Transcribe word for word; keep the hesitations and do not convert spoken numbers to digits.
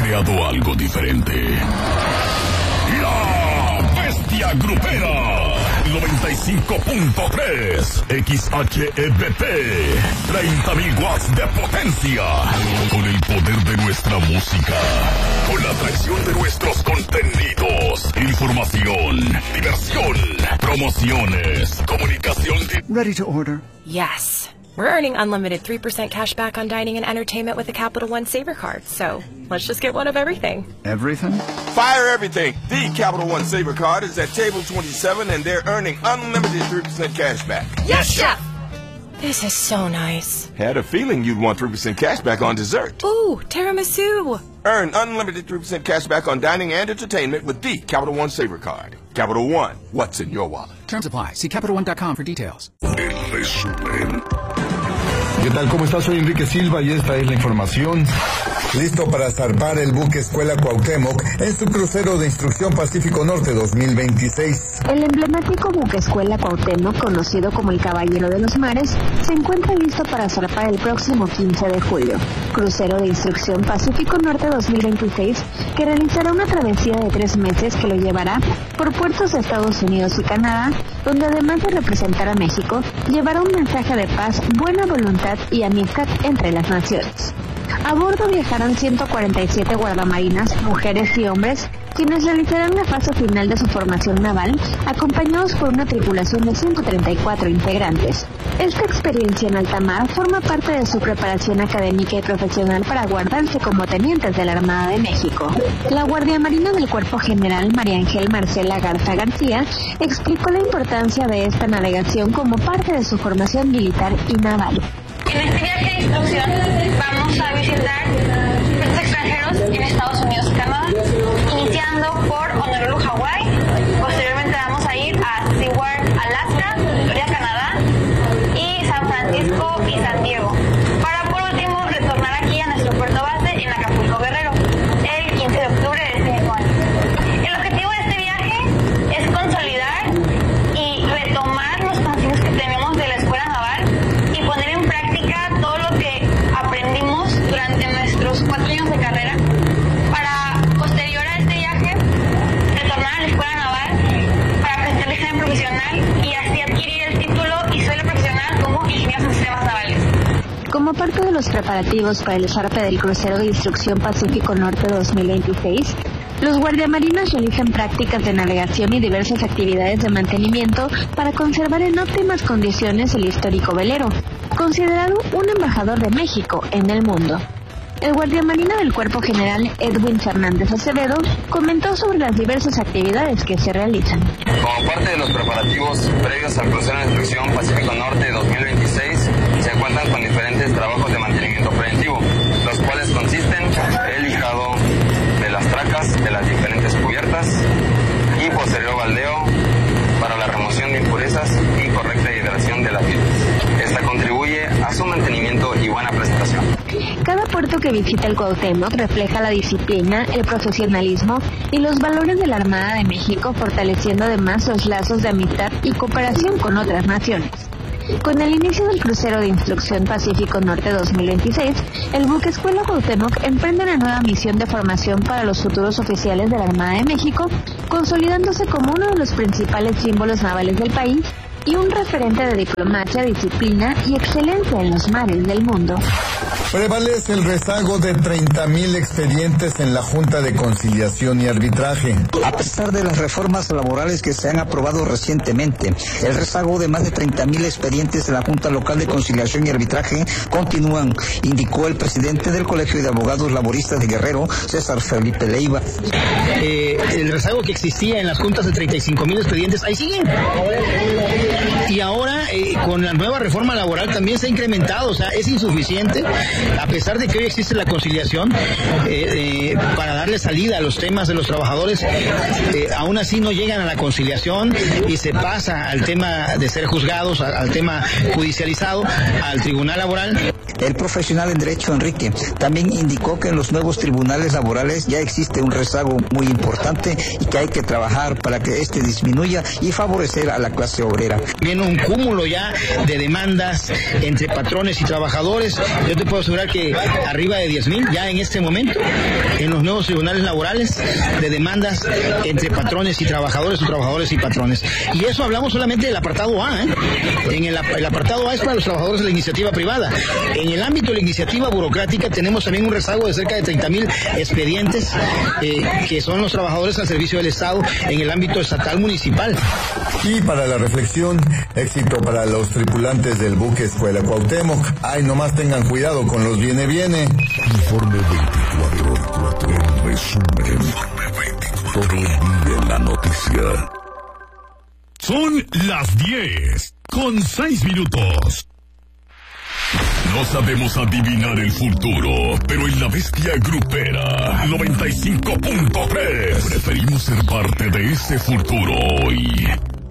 creado algo diferente. La Bestia Grupera. noventa y cinco punto tres X H E B P, treinta mil watts de potencia, con el poder de nuestra música, con la atracción de nuestros contenidos, información, diversión, promociones, comunicación. Ready to order? Yes. We're earning unlimited three percent cash back on dining and entertainment with the Capital One Saver Card, so let's just get one of everything. Everything? Fire everything! The Capital One Saver Card is at table twenty-seven and they're earning unlimited three percent cash back. Yes, Chef! This is so nice. Had a feeling you'd want three percent cash back on dessert. Ooh, tiramisu! Earn unlimited three percent cash back on dining and entertainment with the Capital One Saver Card. Capital One, what's in your wallet? Terms apply. See Capital One dot com for details. El resumen. ¿Qué tal? ¿Cómo estás? Soy Enrique Silva y esta es la información. Listo para zarpar el buque Escuela Cuauhtémoc en su crucero de instrucción Pacífico Norte dos mil veintiséis. El emblemático buque Escuela Cuauhtémoc, conocido como el Caballero de los Mares, se encuentra listo para zarpar el próximo quince de julio. Crucero de instrucción Pacífico Norte dos mil veintiséis, que realizará una travesía de tres meses que lo llevará por puertos de Estados Unidos y Canadá, donde además de representar a México, llevará un mensaje de paz, buena voluntad y amistad entre las naciones. A bordo viajarán ciento cuarenta y siete guardamarinas, mujeres y hombres, quienes realizarán la fase final de su formación naval, acompañados por una tripulación de ciento treinta y cuatro integrantes. Esta experiencia en alta mar forma parte de su preparación académica y profesional para guardarse como tenientes de la Armada de México. La Guardia Marina del Cuerpo General María Ángel Marcela Garza García explicó la importancia de esta navegación como parte de su formación militar y naval. En este viaje de instrucción vamos a visitar puertos extranjeros en Estados Unidos y Canadá, iniciando por Honolulu, Hawái. Posteriormente vamos a ir a Seward, Alaska, Florida, Canadá, y San Francisco y San Diego, para por último retornar aquí a nuestro puerto base en Acapulco, Guerrero, el quince de octubre de este mismo año. El objetivo de este viaje es consolidar y retomar los conocimientos que tenemos de la Escuela Naval y poner en práctica todo lo que aprendimos durante nuestros cuatro años de carrera, para posterior a este viaje retornar a la Escuela Naval para presentar el examen profesional y así adquirir el título y suelo profesional como ingenieros en sistemas navales. Como parte de los preparativos para el zarpe del crucero de instrucción Pacífico Norte dos mil veintiséis, los guardiamarinos realizan prácticas de navegación y diversas actividades de mantenimiento para conservar en óptimas condiciones el histórico velero, considerado un embajador de México en el mundo. El guardiamarina del Cuerpo General Edwin Fernández Acevedo comentó sobre las diversas actividades que se realizan. Como parte de los preparativos previos al crucero de instrucción Pacífico Norte dos mil veintiséis, se cuentan con diferentes trabajos de mantenimiento preventivo, los cuales consisten en el lijado de las tracas de las diferentes cubiertas y posterior baldeo para la remoción de impurezas y correcta hidratación de las vidas. Esta contribuye a su mantenimiento y buena presentación. Cada puerto que visita el Cuauhtémoc refleja la disciplina, el profesionalismo y los valores de la Armada de México, fortaleciendo además los lazos de amistad y cooperación con otras naciones. Con el inicio del crucero de instrucción Pacífico Norte dos mil veintiséis, el buque Escuela Cuauhtémoc emprende una nueva misión de formación para los futuros oficiales de la Armada de México, consolidándose como uno de los principales símbolos navales del país y un referente de diplomacia, disciplina y excelencia en los mares del mundo. Prevalece el rezago de treinta mil expedientes en la Junta de Conciliación y Arbitraje. A pesar de las reformas laborales que se han aprobado recientemente, el rezago de más de treinta mil expedientes en la Junta Local de Conciliación y Arbitraje continúan, indicó el presidente del Colegio de Abogados Laboristas de Guerrero, César Felipe Leiva. Eh, el rezago que existía en las juntas de treinta y cinco mil expedientes, ahí sigue. Y ahora, eh, con la nueva reforma laboral también se ha incrementado, o sea, es insuficiente, a pesar de que hoy existe la conciliación, eh, eh, para darle salida a los temas de los trabajadores, eh, aún así no llegan a la conciliación y se pasa al tema de ser juzgados, al, al tema judicializado, al tribunal laboral. El profesional en derecho Enrique también indicó que en los nuevos tribunales laborales ya existe un rezago muy importante y que hay que trabajar para que este disminuya y favorecer a la clase obrera. Viene un cúmulo ya de demandas entre patrones y trabajadores. Yo te puedo asegurar que arriba de diez mil ya en este momento en los nuevos tribunales laborales de demandas entre patrones y trabajadores o trabajadores y patrones. Y eso hablamos solamente del apartado A, ¿eh? En el, el apartado A es para los trabajadores de la iniciativa privada. En el ámbito de la iniciativa burocrática tenemos también un rezago de cerca de treinta mil expedientes eh, que son los trabajadores al servicio del Estado en el ámbito estatal municipal. Y para la reflexión, éxito para los tripulantes del buque Escuela Cuauhtémoc. Ay, nomás tengan cuidado con los viene viene. Informe veinticuatro, en resumen, todo el día en la noticia. Son las diez con seis minutos. No sabemos adivinar el futuro, pero en la bestia grupera noventa y cinco punto tres preferimos ser parte de ese futuro hoy.